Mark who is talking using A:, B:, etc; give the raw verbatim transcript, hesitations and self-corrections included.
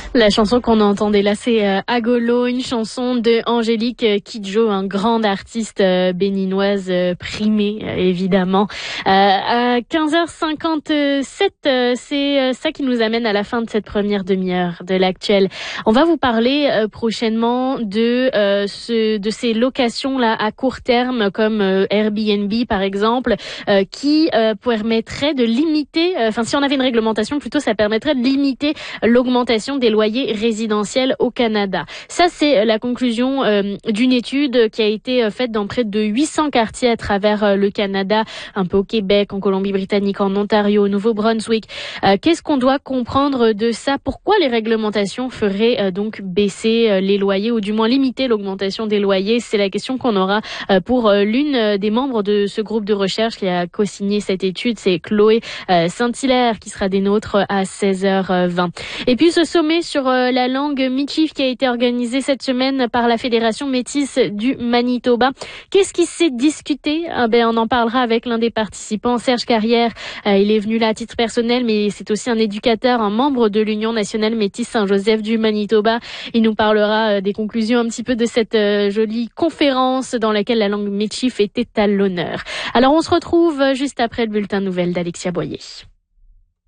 A: La chanson qu'on entendait là, c'est euh, Agolo, une chanson de Angélique Kidjo, un grande artiste euh, béninoise euh, primée, euh, évidemment. Euh, à quinze heures cinquante-sept, euh, c'est euh, ça qui nous amène à la fin de cette première demi-heure de l'actuel. On va vous parler euh, prochainement de euh, ce, de ces locations-là à court terme, comme euh, Airbnb par exemple, euh, qui euh, permettrait de limiter, enfin euh, si on avait une réglementation plutôt, ça permettrait de limiter l'augmentation des loyers résidentiels au Canada. Ça, c'est la conclusion euh, d'une étude qui a été faite dans près de huit cents quartiers à travers euh, le Canada, un peu au Québec, en Colombie-Britannique, en Ontario, au Nouveau-Brunswick. Euh, qu'est-ce qu'on doit comprendre de ça? Pourquoi les réglementations feraient euh, donc baisser euh, les loyers ou du moins limiter l'augmentation des loyers? C'est la question qu'on aura euh, pour euh, l'une des membres de ce groupe de recherche qui a co-signé cette étude. C'est Chloé euh, Saint-Hilaire qui sera des nôtres à seize heures vingt. Et puis ce sommet sur la langue Michif qui a été organisée cette semaine par la Fédération métisse du Manitoba. Qu'est-ce qui s'est discuté? Ah ben, on en parlera avec l'un des participants, Serge Carrière. Euh, il est venu là à titre personnel, mais c'est aussi un éducateur, un membre de l'Union nationale métisse Saint-Joseph du Manitoba. Il nous parlera euh, des conclusions un petit peu de cette euh, jolie conférence dans laquelle la langue Michif était à l'honneur. Alors on se retrouve juste après le bulletin de nouvelles d'Alexia Boyer.